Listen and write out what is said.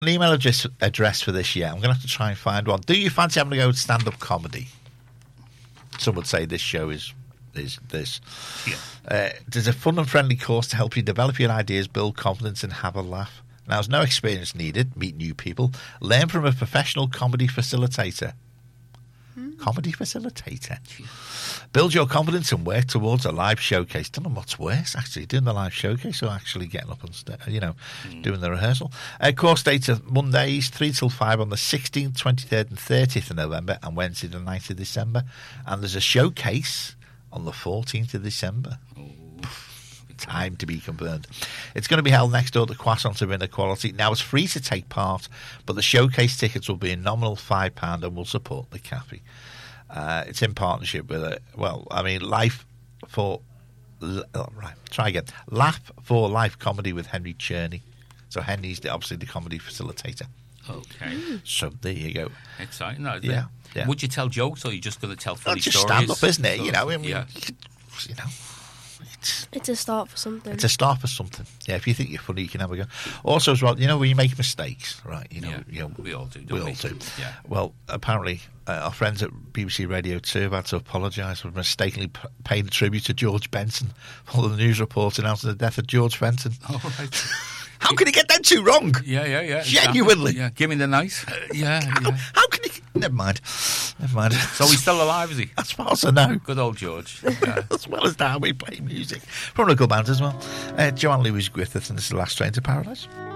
an email address for this year. I'm going to have to try and find one. Do you fancy having to go stand-up comedy? Some would say this show is this. Yeah. There's a fun and friendly course to help you develop your ideas, build confidence, and have a laugh. Now, there's no experience needed. Meet new people. Learn from a professional comedy facilitator. Comedy facilitator. Build your confidence and work towards a live showcase. Don't know what's worse, actually, doing the live showcase or actually getting up on stage, doing the rehearsal. Course dates are Mondays 3 till 5 on the 16th, 23rd and 30th of November and Wednesday the 9th of December. And there's a showcase on the 14th of December. Time to be confirmed. It's going to be held next door to Croissant of Inequality. Now, it's free to take part, but the showcase tickets will be a nominal £5 and will support the cafe. It's in partnership with Laugh for Life comedy with Henry Cherney. So Henry's obviously the comedy facilitator. Okay. So there you go. Exciting, isn't it? Yeah. Would you tell jokes, or are you just going to tell funny It's just stories? stand up, isn't it? So, It's a start for something. It's a start for something. Yeah, if you think you're funny, you can have a go. Also, as well, when you make mistakes, right? We all do. We all do. Yeah. Well, apparently, our friends at BBC Radio 2 have had to apologise for mistakenly paying a tribute to George Benson for the news report announcing the death of George Fenton. All right. How can he get them two wrong? Yeah. Genuinely. Yeah, give me the night. How can he... Never mind. So he's still alive, is he? As far as I know. Good old George. As well as now we play music. From local bands as well. Joanne Lewis Griffith, and this is The Last Train to Paradise.